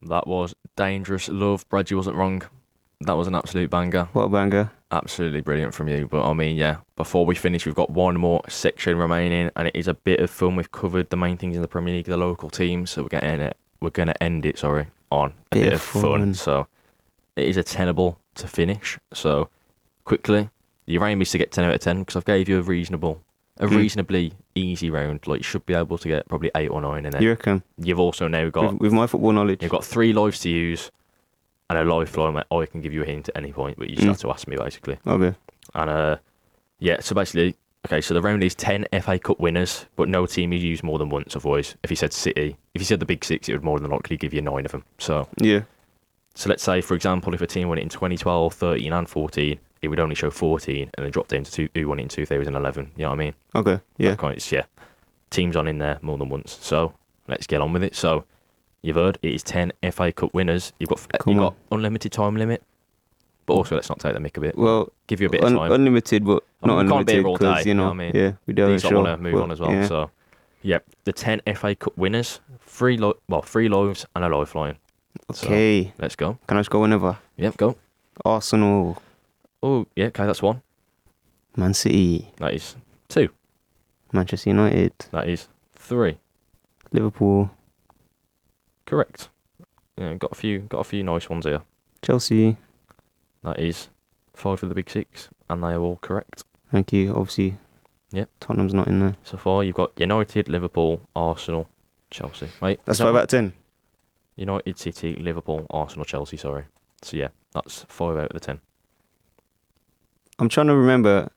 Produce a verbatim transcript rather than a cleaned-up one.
That was Dangerous Love. Brad, you wasn't wrong. That was an absolute banger. What a banger. Absolutely brilliant from you. But I mean, yeah, before we finish, we've got one more section remaining, and it is a bit of fun. We've covered the main things in the Premier League, the local teams, so we're getting it. We're going to end it, sorry, on a Bit bit, of of fun. fun. So it is a tenable to finish. So quickly, your aim is to get ten out of ten because I've gave you a reasonable, a Mm. reasonably easy round. Like you should be able to get probably eight or nine, and then You reckon? you've also now got With, with my football knowledge. you've got three lives to use. And a lifeline, I can give you a hint at any point, but you just Mm. have to ask me basically. Okay. And uh, yeah, so basically, okay, so the round is ten F A Cup winners, but no team is used more than once. Otherwise, if you said City, if you said the big six, it would more than likely give you nine of them. So, Yeah. so let's say, for example, if a team won it in twenty twelve, thirteen, and fourteen, it would only show fourteen, and then drop down to two, who won it in two thousand eleven. You know what I mean? Okay. Yeah. That kind of, yeah. Teams on in there more than once. So let's get on with it. So. You've heard it is ten F A Cup winners. You've got Come you've on. got unlimited time limit, but also let's not take the mick a bit. Well, Give you a bit un- of time. unlimited, but I mean, not we can't be unlimited here all day, because you you know know, what I mean? yeah, we do have a These I show. want to move but, on as well. Yeah. So, yeah, the ten F A Cup winners, three lo- well, three lives and a lifeline. Okay. So, let's go. Can I just go whenever? Yep, go. Arsenal, Oh, yeah, okay, that's one. Man City, That is two. Manchester United, That is three. Liverpool, Correct. Yeah, got a few, got a few nice ones here. Chelsea. That is five of the big six, and they are all correct. Thank you. Obviously. Yep. Tottenham's not in there. So far, you've got United, Liverpool, Arsenal, Chelsea. Wait, That's is that five right? out of ten. United, City, Liverpool, Arsenal, Chelsea, sorry. So yeah, that's five out of the ten. I'm trying to remember